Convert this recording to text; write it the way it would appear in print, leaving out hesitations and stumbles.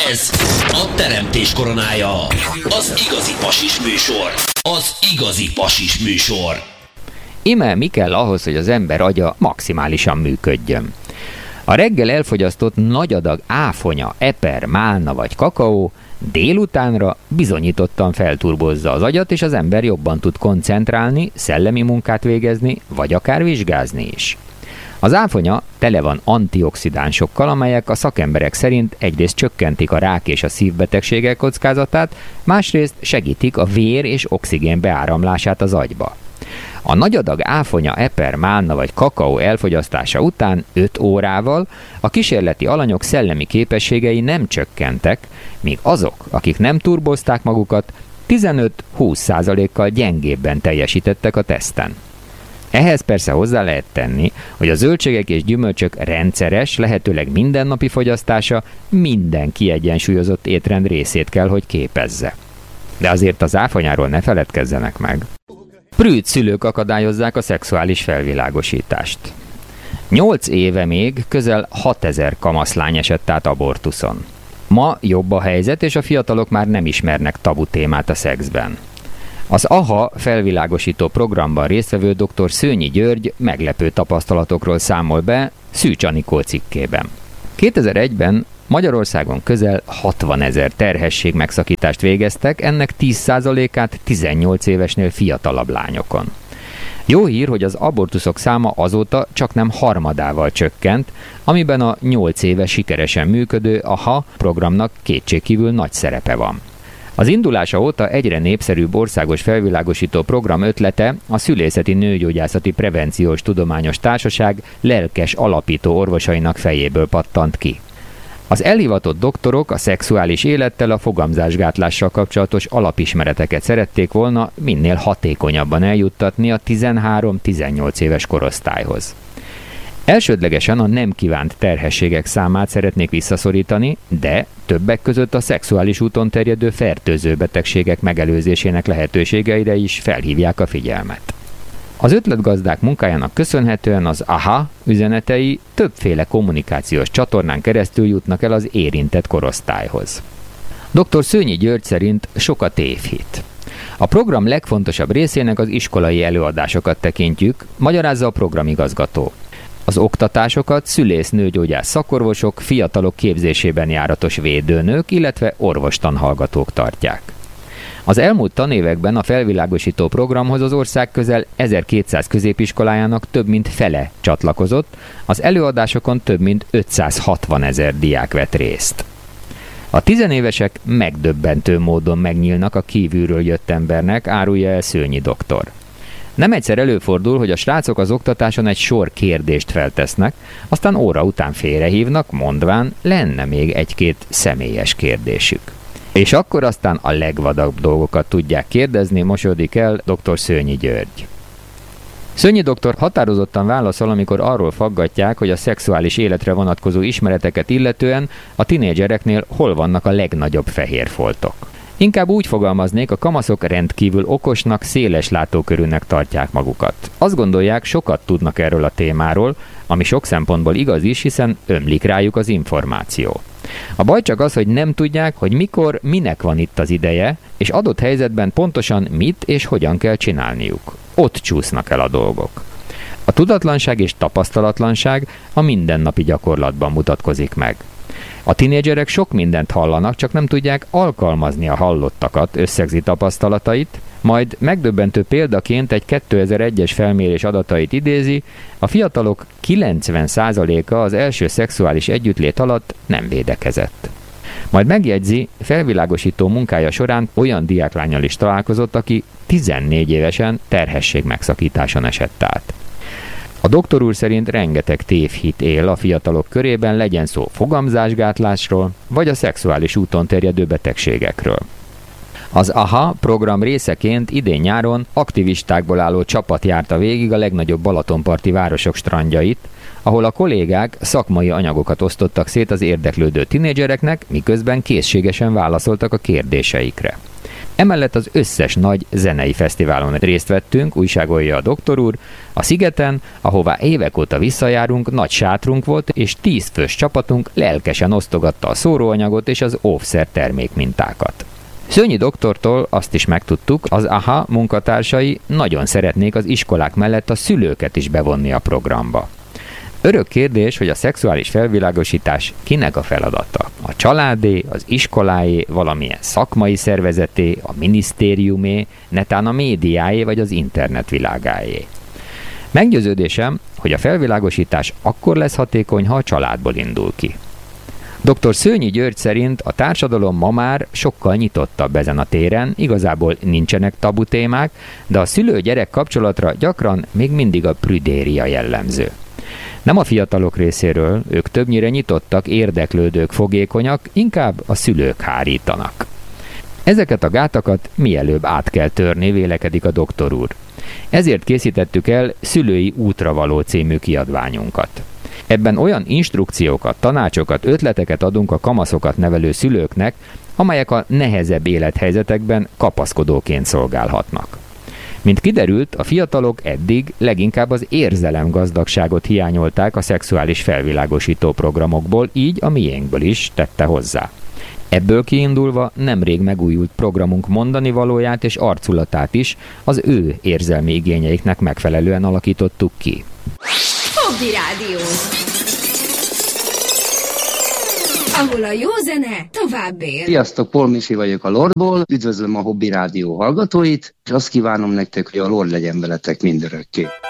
Ez a Teremtés koronája. Az igazi pasis műsor. Az igazi pasis műsor. Íme mi kell ahhoz, hogy az ember agya maximálisan működjön? A reggel elfogyasztott nagy adag áfonya, eper, málna vagy kakaó délutánra bizonyítottan felturbozza az agyat, és az ember jobban tud koncentrálni, szellemi munkát végezni, vagy akár vizsgázni is. Az áfonya tele van antioxidánsokkal, amelyek a szakemberek szerint egyrészt csökkentik a rák és a szívbetegségek kockázatát, másrészt segítik a vér és oxigén beáramlását az agyba. A nagy adag áfonya, eper, málna vagy kakaó elfogyasztása után 5 órával a kísérleti alanyok szellemi képességei nem csökkentek, míg azok, akik nem turbozták magukat, 15-20%-kal gyengébben teljesítettek a teszten. Ehhez persze hozzá lehet tenni, hogy a zöldségek és gyümölcsök rendszeres, lehetőleg mindennapi fogyasztása minden kiegyensúlyozott étrend részét kell, hogy képezze. De azért az áfonyáról ne feledkezzenek meg. Prűd szülők akadályozzák a szexuális felvilágosítást. 8 éve még közel 6000 kamaszlány esett át abortuszon. Ma jobb a helyzet, és a fiatalok már nem ismernek tabu témát a szexben. Az AHA felvilágosító programban résztvevő dr. Szőnyi György meglepő tapasztalatokról számol be Szűcs Anikó cikkében. 2001-ben Magyarországon közel 60 000 terhesség megszakítást végeztek, ennek 10%-át 18 évesnél fiatalabb lányokon. Jó hír, hogy az abortuszok száma azóta csaknem harmadával csökkent, amiben a 8 éve sikeresen működő AHA programnak kétségkívül nagy szerepe van. Az indulása óta egyre népszerűbb országos felvilágosító program ötlete a Szülészeti Nőgyógyászati Prevenciós Tudományos Társaság lelkes alapító orvosainak fejéből pattant ki. Az elhivatott doktorok a szexuális élettel, a fogamzásgátlással kapcsolatos alapismereteket szerették volna minél hatékonyabban eljuttatni a 13-18 éves korosztályhoz. Elsődlegesen a nem kívánt terhességek számát szeretnék visszaszorítani, de többek között a szexuális úton terjedő fertőző betegségek megelőzésének lehetőségeire is felhívják a figyelmet. Az ötletgazdák munkájának köszönhetően az AHA üzenetei többféle kommunikációs csatornán keresztül jutnak el az érintett korosztályhoz. Dr. Szőnyi György szerint sok a tévhit. A program legfontosabb részének az iskolai előadásokat tekintjük, magyarázza a programigazgató. Az oktatásokat szülész-nőgyógyász szakorvosok, fiatalok képzésében járatos védőnők, illetve orvostanhallgatók tartják. Az elmúlt tanévekben a felvilágosító programhoz az ország közel 1200 középiskolájának több mint fele csatlakozott, az előadásokon több mint 560 000 diák vett részt. A tizenévesek megdöbbentő módon megnyílnak a kívülről jött embernek, árulja el Szőnyi doktor. Nem egyszer előfordul, hogy a srácok az oktatáson egy sor kérdést feltesznek, aztán óra után félrehívnak, mondván lenne még egy-két személyes kérdésük. És akkor aztán a legvadabb dolgokat tudják kérdezni, mosolyodik el dr. Szőnyi György. Szőnyi doktor határozottan válaszol, amikor arról faggatják, hogy a szexuális életre vonatkozó ismereteket illetően a tinédzsereknél hol vannak a legnagyobb fehér foltok. Inkább úgy fogalmaznék, a kamaszok rendkívül okosnak, széles látókörűnek tartják magukat. Azt gondolják, sokat tudnak erről a témáról, ami sok szempontból igaz is, hiszen ömlik rájuk az információ. A baj csak az, hogy nem tudják, hogy mikor, minek van itt az ideje, és adott helyzetben pontosan mit és hogyan kell csinálniuk. Ott csúsznak el a dolgok. A tudatlanság és tapasztalatlanság a mindennapi gyakorlatban mutatkozik meg. A tinédzserek sok mindent hallanak, csak nem tudják alkalmazni a hallottakat, összegzi tapasztalatait, majd megdöbbentő példaként egy 2001-es felmérés adatait idézi, a fiatalok 90%-a az első szexuális együttlét alatt nem védekezett. Majd megjegyzi, felvilágosító munkája során olyan diáklánnyal is találkozott, aki 14 évesen terhesség megszakításon esett át. A doktor úr szerint rengeteg tévhit él a fiatalok körében, legyen szó fogamzásgátlásról, vagy a szexuális úton terjedő betegségekről. Az AHA program részeként idén nyáron aktivistákból álló csapat járta végig a legnagyobb balatonparti városok strandjait, ahol a kollégák szakmai anyagokat osztottak szét az érdeklődő tinédzsereknek, miközben készségesen válaszoltak a kérdéseikre. Emellett az összes nagy zenei fesztiválon részt vettünk, újságolja a doktor úr, a Szigeten, ahová évek óta visszajárunk, nagy sátrunk volt, és 10 fős csapatunk lelkesen osztogatta a szóróanyagot és az óvszer termékmintákat. Szőnyi doktortól azt is megtudtuk, az AHA munkatársai nagyon szeretnék az iskolák mellett a szülőket is bevonni a programba. Örök kérdés, hogy a szexuális felvilágosítás kinek a feladata? A családé, az iskoláé, valamilyen szakmai szervezeté, a minisztériumé, netán a médiáé vagy az internet világáé. Meggyőződésem, hogy a felvilágosítás akkor lesz hatékony, ha a családból indul ki. Dr. Szőnyi György szerint a társadalom ma már sokkal nyitottabb ezen a téren, igazából nincsenek tabu témák, de a szülő-gyerek kapcsolatra gyakran még mindig a prüdéria jellemző. Nem a fiatalok részéről, ők többnyire nyitottak, érdeklődők, fogékonyak, inkább a szülők hárítanak. Ezeket a gátakat mielőbb át kell törni, vélekedik a doktor úr. Ezért készítettük el Szülői útravaló című kiadványunkat. Ebben olyan instrukciókat, tanácsokat, ötleteket adunk a kamaszokat nevelő szülőknek, amelyek a nehezebb élethelyzetekben kapaszkodóként szolgálhatnak. Mint kiderült, a fiatalok eddig leginkább az érzelemgazdagságot hiányolták a szexuális felvilágosító programokból, így a miénkből is, tette hozzá. Ebből kiindulva nemrég megújult programunk mondani valóját és arculatát is az ő érzelmi igényeiknek megfelelően alakítottuk ki. Hobby Rádió, ahol a jó zene tovább él. Sziasztok, Paul Misi vagyok a Lordból, üdvözlöm a Hobby Rádió hallgatóit, és azt kívánom nektek, hogy a Lord legyen veletek mindörökké.